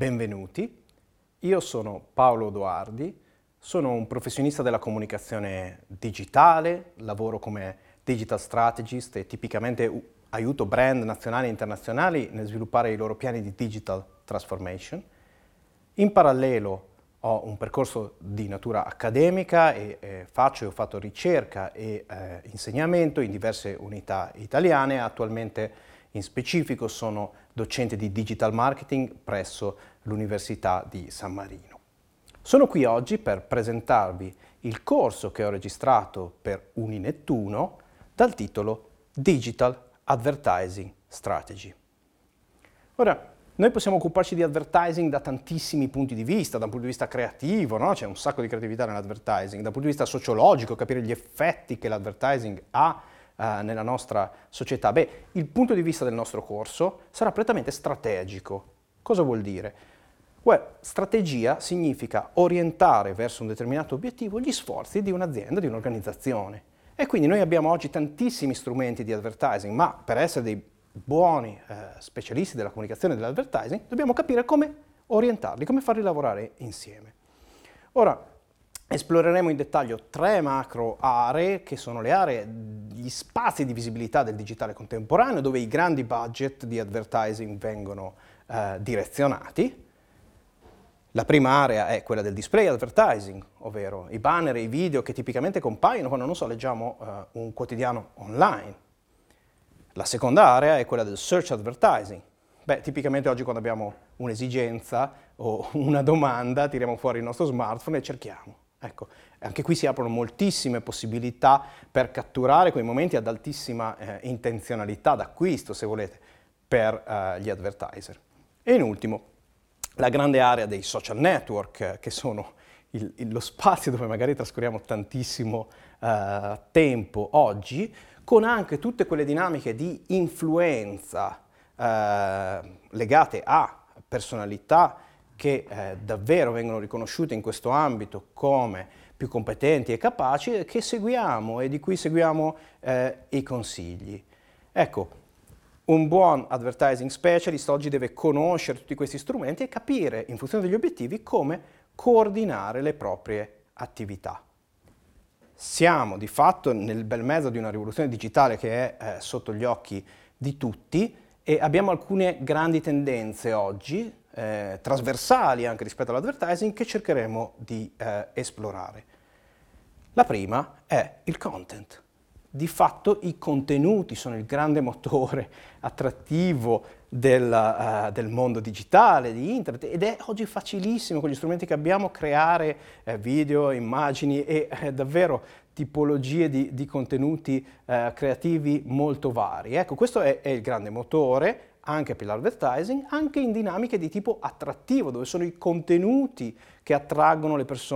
benvenuti. Io sono Paolo Odoardi, sono un professionista della comunicazione digitale, lavoro come digital strategist e tipicamente aiuto brand nazionali e internazionali nel sviluppare i loro piani di digital transformation. In parallelo ho un percorso di natura accademica e ho fatto ricerca e insegnamento in diverse unità italiane. Attualmente in specifico sono docente di digital marketing presso l'Università di San Marino. Sono qui oggi per presentarvi il corso che ho registrato per Uninettuno dal titolo Digital Advertising Strategy. Ora, noi possiamo occuparci di advertising da tantissimi punti di vista, da un punto di vista creativo, no? C'è un sacco di creatività nell'advertising, dal punto di vista sociologico, capire gli effetti che l'advertising ha nella nostra società. Il punto di vista del nostro corso sarà prettamente strategico. Cosa vuol dire? Strategia significa orientare verso un determinato obiettivo gli sforzi di un'azienda, di un'organizzazione. E quindi noi abbiamo oggi tantissimi strumenti di advertising, ma per essere dei buoni specialisti della comunicazione e dell'advertising dobbiamo capire come orientarli, come farli lavorare insieme. Ora, esploreremo in dettaglio 3 macro aree che sono le aree, gli spazi di visibilità del digitale contemporaneo dove i grandi budget di advertising vengono direzionati. La prima area è quella del display advertising, ovvero i banner e i video che tipicamente compaiono quando, leggiamo un quotidiano online. La seconda area è quella del search advertising. Tipicamente oggi quando abbiamo un'esigenza o una domanda tiriamo fuori il nostro smartphone e cerchiamo. Ecco, anche qui si aprono moltissime possibilità per catturare quei momenti ad altissima intenzionalità d'acquisto, se volete, per gli advertiser. E in ultimo, la grande area dei social network, che sono lo spazio dove magari trascorriamo tantissimo tempo oggi, con anche tutte quelle dinamiche di influenza legate a personalità che davvero vengono riconosciute in questo ambito come più competenti e capaci, che seguiamo e di cui seguiamo i consigli. Ecco, un buon advertising specialist oggi deve conoscere tutti questi strumenti e capire, in funzione degli obiettivi, come coordinare le proprie attività. Siamo di fatto nel bel mezzo di una rivoluzione digitale che è sotto gli occhi di tutti e abbiamo alcune grandi tendenze oggi, trasversali anche rispetto all'advertising, che cercheremo di esplorare. La prima è il content. Di fatto i contenuti sono il grande motore attrattivo del mondo digitale, di internet, ed è oggi facilissimo con gli strumenti che abbiamo creare video, immagini e davvero tipologie di contenuti creativi molto vari. Ecco, questo è il grande motore anche per l'advertising, anche in dinamiche di tipo attrattivo, dove sono i contenuti che attraggono le persone